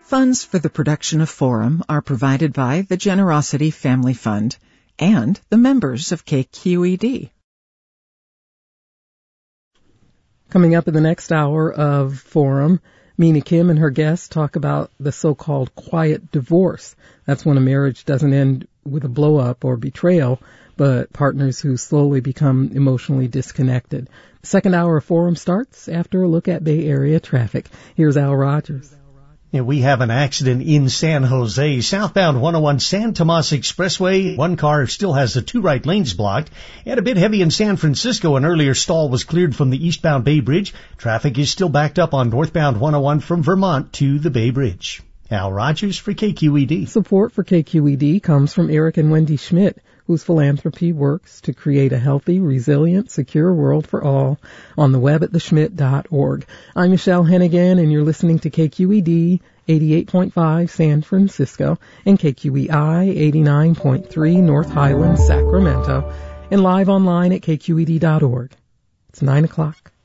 Funds for the production of Forum are provided by the Generosity Family Fund and the members of KQED. Coming up in the next hour of Forum, Mina Kim and her guests talk about the so-called quiet divorce. That's when a marriage doesn't end with a blow-up or betrayal, but partners who slowly become emotionally disconnected. The second hour of Forum starts after a look at Bay Area traffic. Here's Al Rogers. Yeah, we have an accident in San Jose, southbound 101 San Tomas Expressway. One car still has the two right lanes blocked. And a bit heavy in San Francisco. An earlier stall was cleared from the eastbound Bay Bridge. Traffic is still backed up on northbound 101 from Vermont to the Bay Bridge. Al Rogers for KQED. Support for KQED comes from Eric and Wendy Schmidt, whose philanthropy works to create a healthy, resilient, secure world for all on the web at theschmidt.org. I'm Michelle Hennigan, and you're listening to KQED 88.5 San Francisco and KQEI 89.3 North Highlands, Sacramento, and live online at kqed.org. It's 9 o'clock.